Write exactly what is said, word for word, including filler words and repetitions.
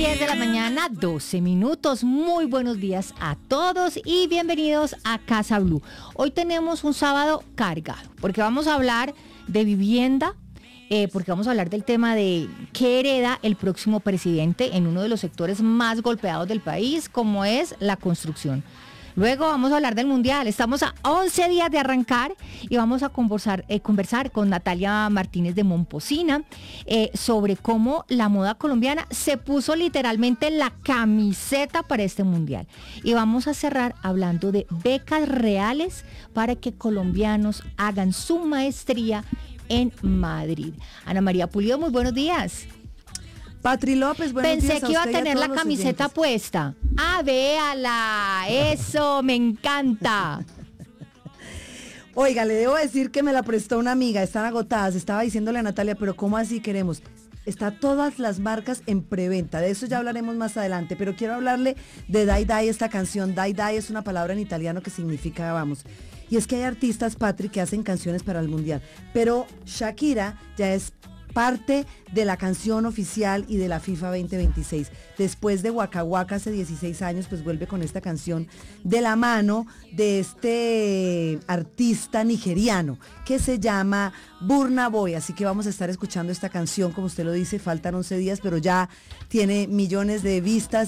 diez de la mañana, doce minutos. Muy buenos días a todos y bienvenidos a Casa Blue. Hoy tenemos un sábado cargado porque vamos a hablar de vivienda, eh, porque vamos a hablar del tema de qué hereda el próximo presidente en uno de los sectores más golpeados del país, como es la construcción. Luego vamos a hablar del Mundial. Estamos a once días de arrancar y vamos a conversar, eh, conversar con Natalia Martínez de Momposina eh, sobre cómo la moda colombiana se puso literalmente la camiseta para este Mundial. Y vamos a cerrar hablando de becas reales para que colombianos hagan su maestría en Madrid. Ana María Pulido, muy buenos días. Patri López, buenos Pensé días a que iba a usted y a tener todos la los camiseta oyentes. puesta. ¡Ah, véala! ¡Eso! ¡Me encanta! Oiga, le debo decir que me la prestó una amiga, están agotadas. Estaba diciéndole a Natalia, pero ¿cómo así queremos? Está todas las marcas en preventa, de eso ya hablaremos más adelante, pero quiero hablarle de Dai Dai, esta canción. Dai Dai es una palabra en italiano que significa vamos. Y es que hay artistas, Patri, que hacen canciones para el Mundial, pero Shakira ya es parte de la canción oficial y de la FIFA veinte veintiséis. Después de Waka Waka hace dieciséis años, pues vuelve con esta canción de la mano de este artista nigeriano que se llama Burna Boy. Así que vamos a estar escuchando esta canción, como usted lo dice, faltan once días, pero ya tiene millones de vistas